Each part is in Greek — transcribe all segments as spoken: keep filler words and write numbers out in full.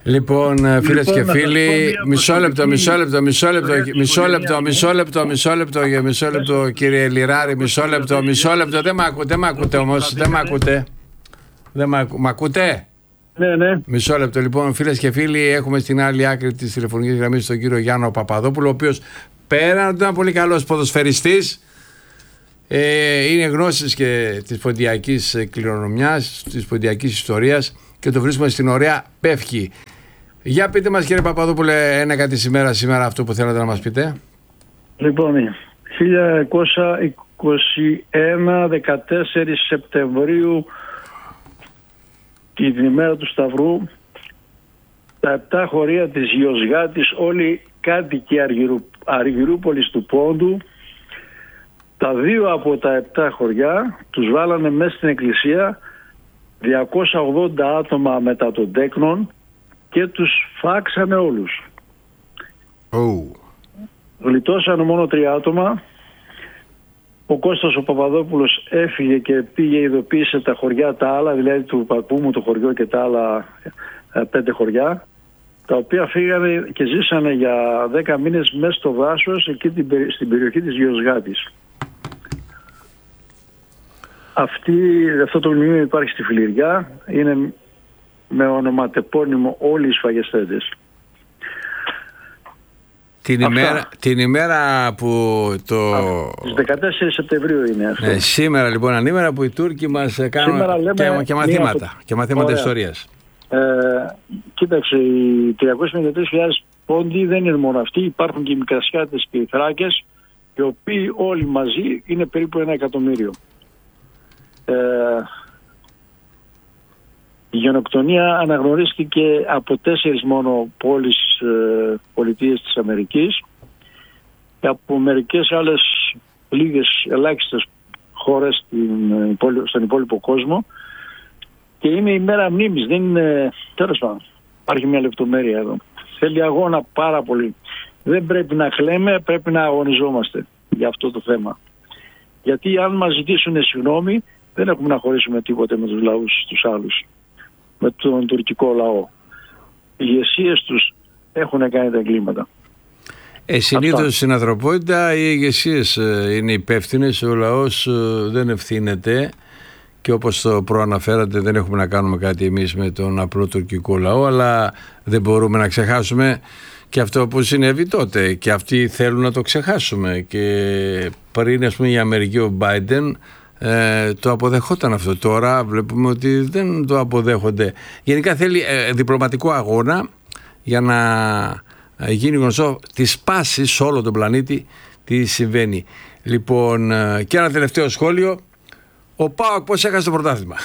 Λοιπόν, φίλες και φίλοι, μισό λεπτό, μισό λεπτό, μισό λεπτό, μισό λεπτό, μισό λεπτό, μισό λεπτό, μισό λεπτό, κύριε Λιράρη, μισό λεπτό, μισό λεπτό, δεν μ' ακούτε, δεν μ' ακούτε όμως, δεν μ' ακούτε. Δεν μ' ακού... Μ' ακούτε? Ναι, ναι. Μισό λεπτό, λοιπόν, φίλες και φίλοι, έχουμε στην άλλη άκρη της τηλεφωνικής γραμμής τον κύριο Γιάννο Παπαδόπουλο, ο οποίος πέραν ότι ήταν πολύ καλός ποδοσφαιριστής, ε, είναι γνώστης και της ποντιακής κληρονομιάς, της ποντιακής ιστορίας και το βρίσκουμε στην ωραία Πεύκη. Για πείτε μας, κύριε Παπαδόπουλε, ένα κάτι σήμερα, σήμερα αυτό που θέλατε να μας πείτε. Λοιπόν, χίλια εννιακόσια είκοσι ένα, δεκατέσσερις Σεπτεμβρίου, την ημέρα του Σταυρού, τα επτά χωρία της Γιοσγάτης, όλοι κάτοικοι Αργυρού, Αργυρούπολης του Πόντου, τα δύο από τα επτά χωριά τους βάλανε μέσα στην εκκλησία, διακόσια ογδόντα άτομα μετά τον τέκνον, και τους φάξανε όλους. Oh. Γλιτώσανε μόνο τρία άτομα. Ο Κώστας ο Παπαδόπουλος έφυγε και πήγε, ειδοποίησε τα χωριά τα άλλα, δηλαδή του παππού μου το χωριό και τα άλλα ε, πέντε χωριά, τα οποία φύγανε και ζήσανε για δέκα μήνες μέσα στο δάσος, εκεί την, στην περιοχή της Γιοσγάτης. Αυτή, αυτό το μνημείο υπάρχει στη Φιλιριά, είναι με ονοματεπώνυμο όλοι οι σφαγεστέντες. Την ημέρα, την ημέρα που το... Στις δεκατέσσερις Σεπτεμβρίου είναι αυτό. Ε, σήμερα λοιπόν είναι ημέρα που οι Τούρκοι μας κάνουν και, και μαθήματα, από... και μαθήματα ιστορίας. Ε, κοίταξε, οι τριακόσιες πενήντα τρεις χιλιάδες πόντοι δεν είναι μόνο αυτοί, υπάρχουν και οι Μικρασιάτες και οι Θράκες, οι οποίοι όλοι μαζί είναι περίπου ένα εκατομμύριο. Ε, Η γενοκτονία αναγνωρίστηκε από τέσσερις μόνο πόλεις, ε, πολιτείες της Αμερικής και από μερικές άλλες λίγες ελάχιστες χώρες στην, στον υπόλοιπο κόσμο, και είναι η μέρα μνήμης, δεν είναι, τέλος πάντων, υπάρχει μια λεπτομέρεια εδώ. Θέλει αγώνα πάρα πολύ. Δεν πρέπει να κλαίμε, πρέπει να αγωνιζόμαστε για αυτό το θέμα. Γιατί αν μας ζητήσουν συγγνώμη, δεν έχουμε να χωρίσουμε τίποτε με τους λαούς τους άλλους, με τον τουρκικό λαό. Οι ηγεσίες τους έχουν κάνει τα εγκλήματα. Ε, συνήθως στην ανθρωπότητα οι ηγεσίες είναι υπεύθυνες, ο λαός δεν ευθύνεται, και όπως το προαναφέρατε δεν έχουμε να κάνουμε κάτι εμείς με τον απλό τουρκικό λαό, αλλά δεν μπορούμε να ξεχάσουμε και αυτό που συνέβη τότε, και αυτοί θέλουν να το ξεχάσουμε, και πριν, ας πούμε, η Αμερική, ο Biden Ε, το αποδεχόταν αυτό. Τώρα βλέπουμε ότι δεν το αποδέχονται. Γενικά θέλει ε, διπλωματικό αγώνα για να ε, γίνει γνωστό τη πάση σε όλο τον πλανήτη τι συμβαίνει. Λοιπόν, ε, και ένα τελευταίο σχόλιο. Ο ΠΑΟΚ πώς έχασε το πρωτάθλημα?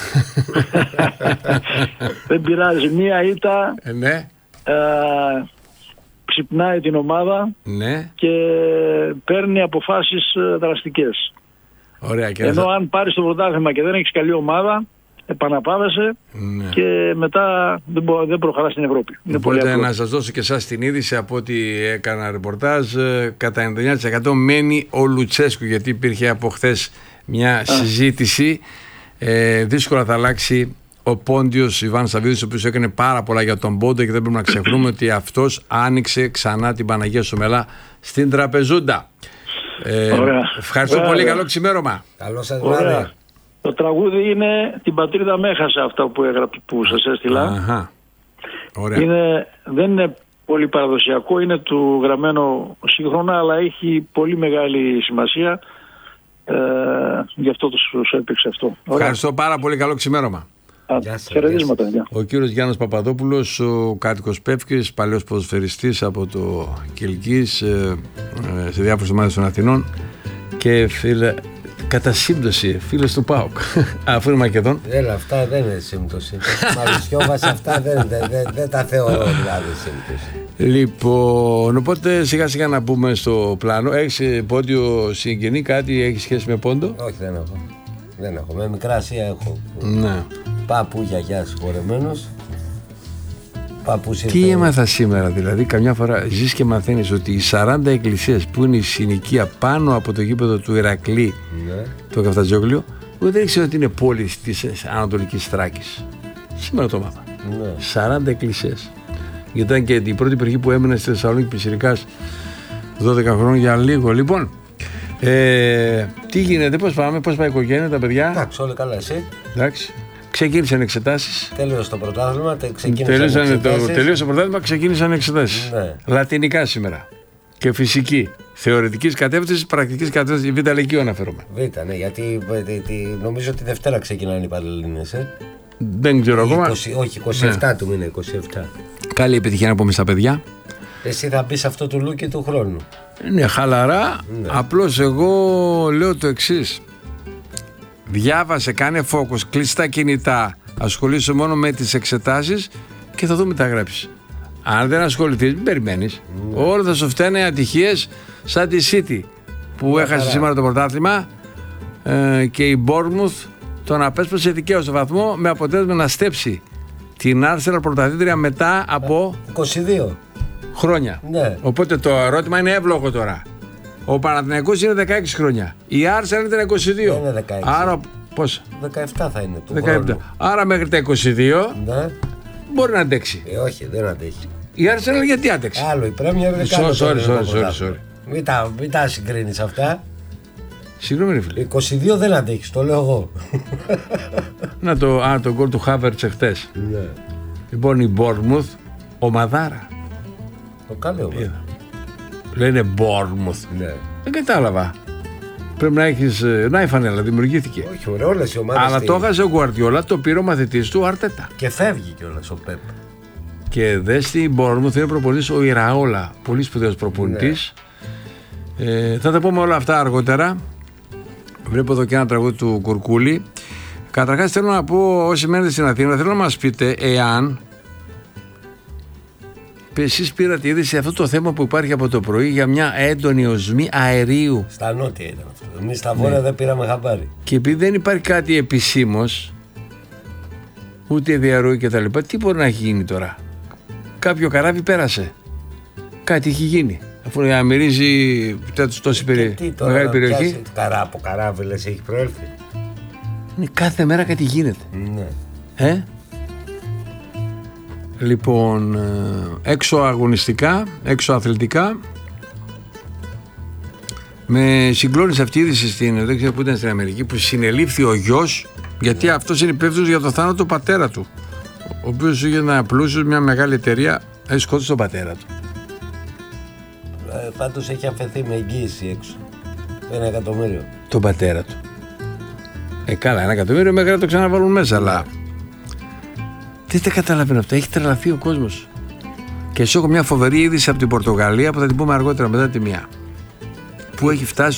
Δεν πειράζει, μία ήττα ε, ναι. ε, ξυπνάει την ομάδα, ναι, και παίρνει αποφάσεις δραστικές. Ωραία, και ενώ θα... αν πάρεις το πρωτάθλημα και δεν έχεις καλή ομάδα, επαναπάβεσαι, ναι, και μετά δεν, μπο, δεν προχωράς στην Ευρώπη. Οπότε να σας δώσω και εσάς την είδηση από ό,τι έκανα ρεπορτάζ, κατά ενενήντα εννιά τοις εκατό μένει ο Λουτσέσκου, γιατί υπήρχε από χθες μια Α. συζήτηση. Ε, δύσκολα θα αλλάξει ο Πόντιος Ιβάν Σαββίδης, ο οποίος έκανε πάρα πολλά για τον Πόντο, και δεν πρέπει να ξεχνούμε ότι αυτός άνοιξε ξανά την Παναγία Σομελά στην Τραπεζούντα. Ε, ευχαριστώ Ωραία. πολύ, καλό ξημέρωμα. Καλό σας βράδυ. Το τραγούδι είναι «Την πατρίδα με έχασα», αυτά που, έγραψε, που σας έστειλα. Αχα. Ωραία. Είναι, δεν είναι πολύ παραδοσιακό, είναι του γραμμένο σύγχρονα, αλλά έχει πολύ μεγάλη σημασία, ε, γι' αυτό το σου έπαιξε αυτό. Ωραία. Ευχαριστώ πάρα πολύ, καλό ξημέρώμα. Χαιρετίσματα. Ο κύριος Γιάννος Παπαδόπουλος, ο κάτοικος Πεύκης, παλιός ποδοσφαιριστής από το Κιλκής, ε, ε, σε διάφορες ομάδες των Αθηνών, και φίλε, κατά σύμπτωση φίλος του ΠΑΟΚ, αφού είναι Μακεδόν. Έλα, αυτά δεν είναι σύμπτωση. Μαλουσιώβας, αυτά δεν, δεν, δεν, δεν τα θεωρώ δηλαδή σύμπτωση. Λοιπόν, οπότε σιγά σιγά να πούμε στο πλάνο. Έχεις πόντιο συγγενή, κάτι έχει σχέση με Πόντο? Όχι, δεν έχω. Δεν έχω. Με Μικρά Ασία έχω. Ναι. Παππού, γιαγιά συγχωρεμένος. Τι έμαθα σήμερα, δηλαδή, καμιά φορά ζεις και μαθαίνεις ότι οι σαράντα εκκλησίες που είναι η συνοικία πάνω από το γήπεδο του Ηρακλή, ναι, το Καφτατζόγλιο, δεν ήξερα ότι είναι πόλη της Ανατολικής Θράκης. Σήμερα το μάθα. Ναι. σαράντα εκκλησίες. Γιατί ήταν και η πρώτη περιοχή που έμεινε στη Θεσσαλονίκη πιτσιρικάς δώδεκα χρόνων για λίγο. Λοιπόν, ε, τι γίνεται, πώς πάμε, πώς πάει η οικογένεια, τα παιδιά? Εντάξει, όλοι καλά, εσύ? Εντάξει. Ξεκίνησαν εξετάσεις. Τέλειωσε το πρωτάθλημα, ξεκίνησαν εξετάσεις. Το, τελείωσε το πρωτάθλημα, ξεκίνησαν εξετάσεις. Ναι. Λατινικά σήμερα. Και φυσική. Θεωρητικής κατεύθυνσης, πρακτικής κατεύθυνσης, Β' Λυκείου αναφέρομαι. Β', ναι, γιατί νομίζω ότι Δευτέρα ξεκινάνε οι Πανελλήνιες. Ε? Δεν ξέρω ακόμα. είκοσι, όχι, είκοσι επτά ναι. του μήνα, είκοσι επτά. Καλή επιτυχία να πούμε στα παιδιά. Εσύ θα μπει σε αυτό το λούκι του χρόνου. Ναι, χαλαρά. Ναι. Απλώς εγώ λέω το εξής. Διάβασε, κάνε focus, κλείσει τα κινητά, ασχολείσαι μόνο με τις εξετάσεις και θα δούμε τα γράψεις. Αν δεν ασχοληθείς, μην περιμένεις. Mm. Όλα θα σου φταίνε ατυχίες σαν τη City που yeah, έχασε yeah. σήμερα το πρωτάθλημα ε, και η Bournemouth τον απέσπασε δικαίως στο βαθμό με αποτέλεσμα να στέψει την Arsenal πρωταθλήτρια μετά από είκοσι δύο χρόνια. Yeah. Οπότε το ερώτημα είναι εύλογο τώρα. Ο Παναθηναϊκός είναι δεκαέξι χρόνια. Η Arsenal ήταν είκοσι δύο. Δεν είναι δεκαέξι. Άρα πόσο? δεκαεπτά θα είναι του δεκαεπτά. χρόνου. Άρα μέχρι τα είκοσι δύο ναι. μπορεί να αντέξει. Ε, όχι, δεν αντέχει. Η Arsenal γιατί άντεξε? Άλλο, η Πρέμιερ δεν κάνει. Sorry, sorry, sorry, sorry. Μην τα, μην τα συγκρίνεις αυτά. Συγγνώμη ρε φίλε. είκοσι δύο δεν αντέχεις, το λέω εγώ. Να το, α, το γκολ του Χάβερτς εχθές. Ναι. Λοιπόν η Bournemouth, ομαδάρα. Το κάνει ομάδα. Λένε Bournemouth. Ναι. Δεν κατάλαβα. Πρέπει να έχεις, να η φανέλα δημιουργήθηκε. Όχι, ωραία, όλες οι ομάδες. Αλλά το έχασε ο Guardiola, το πήρε ο μαθητής του Αρτέτα. Και φεύγει κιόλας ο Πεπ. Και δες στην Bournemouth είναι προπονητής ο Ιραόλα, πολύ σπουδαίος προπονητής. Ναι. Ε, θα τα πούμε όλα αυτά αργότερα. Βλέπω εδώ και ένα τραγούδι του Κουρκούλη. Καταρχάς θέλω να πω, όσοι μένετε στην Αθήνα, θέλω να μας πείτε εάν εσείς πήρατε είδηση σε αυτό το θέμα που υπάρχει από το πρωί για μια έντονη οσμή αερίου. Στα νότια ήταν αυτό. Εμείς στα βόρεια ναι. δεν πήραμε χαμπάρι. Και επειδή δεν υπάρχει κάτι επισήμως, ούτε διαρροή και τα λοιπά, τι μπορεί να έχει γίνει τώρα? Κάποιο καράβι πέρασε. Κάτι έχει γίνει. Αφού μυρίζει τόση περι... μεγάλη περιοχή. Καρά, από καράβι λες έχει προέλθει. Ναι, κάθε μέρα κάτι γίνεται. Ναι. Ε? Λοιπόν, έξω αγωνιστικά, έξω αθλητικά, με συγκλώνησε αυτή η είδηση στην, δεν ξέρω που ήταν στην Αμερική, που συνελήφθη ο γιος, γιατί yeah. αυτός είναι υπεύθυνος για το θάνατο του πατέρα του, ο οποίος είχε ένα πλούσιο, μια μεγάλη εταιρεία, σκότωσε τον πατέρα του. Ε, πάντως έχει αφαιθεί με εγγύηση έξω, ένα εκατομμύριο. Τον πατέρα του. Ε, καλά, ένα εκατομμύριο μέχρι να το ξαναβάλουν μέσα, yeah. αλλά... Τι δεν καταλαβαίνω αυτό, έχει τρελαθεί ο κόσμος. Και σου έχω μια φοβερή είδηση από την Πορτογαλία που θα την πούμε αργότερα μετά τη μία. Που έχει φτάσει